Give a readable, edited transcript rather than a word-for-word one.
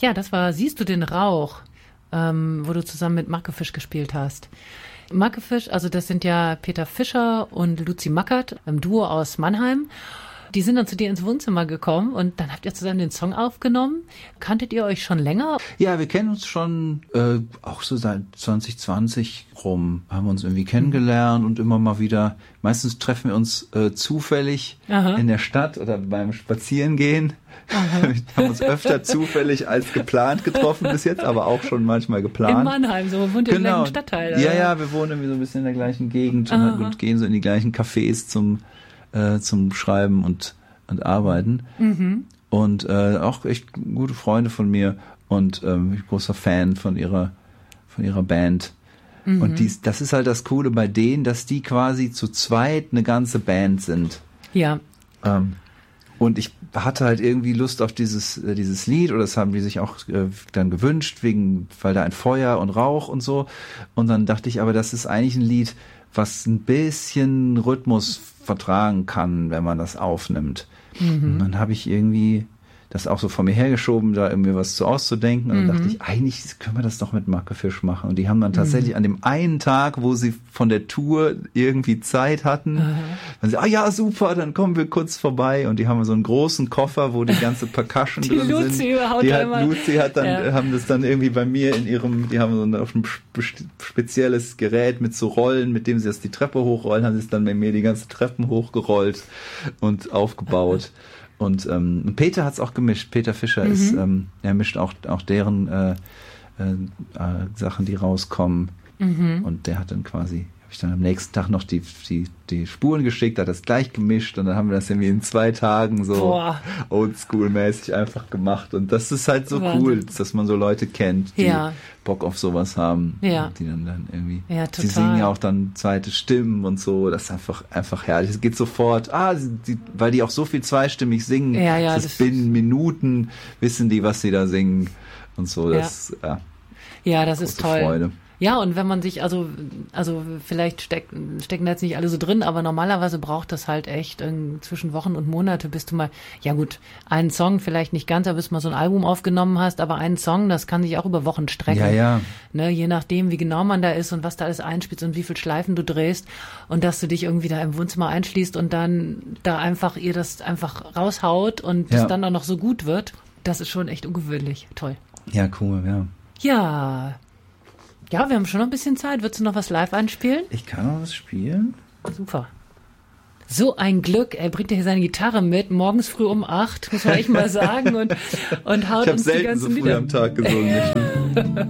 Ja, das war Siehst du den Rauch, wo du zusammen mit Markefisch gespielt hast. Markefisch, also das sind ja Peter Fischer und Luzi Mackert, ein Duo aus Mannheim. Die sind dann zu dir ins Wohnzimmer gekommen und dann habt ihr zusammen den Song aufgenommen. Kanntet ihr euch schon länger? Ja, wir kennen uns schon auch so seit 2020 rum, haben uns irgendwie kennengelernt und immer mal wieder, meistens treffen wir uns zufällig in der Stadt oder beim Spazierengehen. Wir haben uns öfter zufällig als geplant getroffen bis jetzt, aber auch schon manchmal geplant. In Mannheim, so wohnt ihr im gleichen Stadtteil. Oder? Ja, wir wohnen irgendwie so ein bisschen in der gleichen Gegend und gehen so in die gleichen Cafés zum Schreiben und Arbeiten. Mhm. Und auch echt gute Freunde von mir und ich bin großer Fan von ihrer Band. Mhm. Und das ist halt das Coole bei denen, dass die quasi zu zweit eine ganze Band sind. Ja. Und ich hatte halt irgendwie Lust auf dieses Lied, oder das haben die sich auch dann gewünscht, weil da ein Feuer und Rauch und so. Und dann dachte ich, aber das ist eigentlich ein Lied, was ein bisschen Rhythmus vertragen kann, wenn man das aufnimmt. Mhm. Und dann habe ich irgendwie das auch so vor mir hergeschoben, da irgendwie was zu auszudenken. Und dann dachte ich, eigentlich können wir das doch mit Markefisch machen. Und die haben dann tatsächlich an dem einen Tag, wo sie von der Tour irgendwie Zeit hatten, dann sie, ja, super, dann kommen wir kurz vorbei. Und die haben so einen großen Koffer, wo die ganze Percussion drin sind. Luzi haben das dann irgendwie bei mir die haben so ein spezielles Gerät mit so Rollen, mit dem sie die Treppe hochrollen, haben sie es dann bei mir die ganze Treppen hochgerollt und aufgebaut. Und Peter hat's auch gemischt. Peter Fischer er mischt auch deren Sachen, die rauskommen. Mhm. Und der hat dann quasi, habe ich dann am nächsten Tag noch die Spuren geschickt, hat das gleich gemischt und dann haben wir das irgendwie in 2 Tagen so oldschool-mäßig einfach gemacht. Und das ist halt so cool, dass man so Leute kennt, die Bock auf sowas haben. Ja. Die dann irgendwie, die singen ja auch dann zweite Stimmen und so. Das ist einfach herrlich. Es geht sofort, weil die auch so viel zweistimmig singen. Das binnen Minuten wissen die, was sie da singen und so. Das ist toll. Freude. Ja, und wenn man sich, also vielleicht stecken da jetzt nicht alle so drin, aber normalerweise braucht das halt echt zwischen Wochen und Monate, bis du mal, ja gut, einen Song vielleicht nicht ganz, aber bis du mal so ein Album aufgenommen hast, aber einen Song, das kann sich auch über Wochen strecken. Ja. Ne, je nachdem, wie genau man da ist und was da alles einspielst und wie viel Schleifen du drehst und dass du dich irgendwie da im Wohnzimmer einschließt und dann da einfach ihr das einfach raushaut und es dann auch noch so gut wird, das ist schon echt ungewöhnlich. Toll. Ja, cool, ja. Ja, wir haben schon noch ein bisschen Zeit. Würdest du noch was live einspielen? Ich kann noch was spielen. Super. So ein Glück. Er bringt ja hier seine Gitarre mit, morgens früh um 8, muss man echt mal sagen. Und haut uns die ganzen Lieder. Ich habe selten so früh am Tag gesungen.